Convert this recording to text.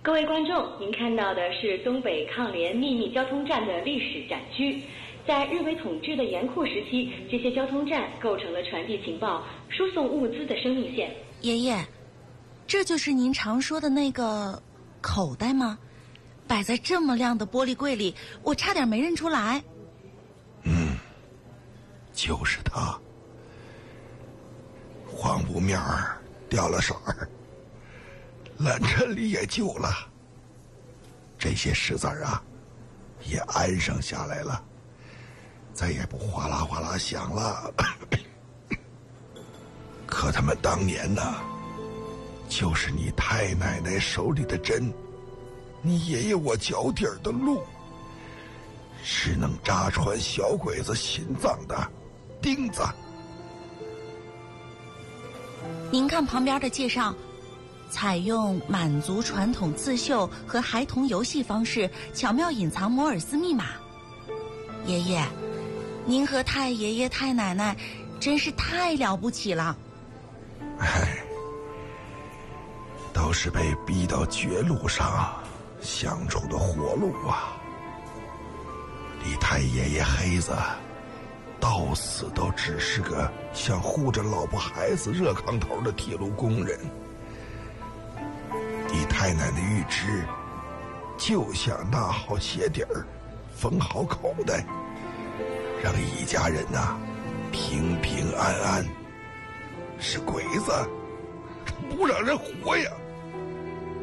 各位观众，您看到的是东北抗联秘密交通站的历史展区。在日伪统治的严酷时期，这些交通站构成了传递情报、输送物资的生命线。 爷爷，这就是您常说的那个口袋吗？摆在这么亮的玻璃柜里，我差点没认出来。 就是它。黄布面儿掉了色儿，烂衬里也旧了，这些石子啊也安上下来了，再也不哗啦哗啦响了。可他们当年呢，就是你太奶奶手里的针，你爷爷我脚底儿的路，是能扎穿小鬼子心脏的钉子。 您看旁边的介绍，采用满族传统刺绣和孩童游戏方式，巧妙隐藏摩尔斯密码。爷爷，您和太爷爷太奶奶真是太了不起了。 都是被逼到绝路上想出的活路啊。你太爷爷黑子到死都只是个想护着老婆孩子热炕头的铁路工人，你太奶奶玉芝就想纳好鞋底儿，缝好口袋，让一家人呐平平安安。是鬼子不让人活呀。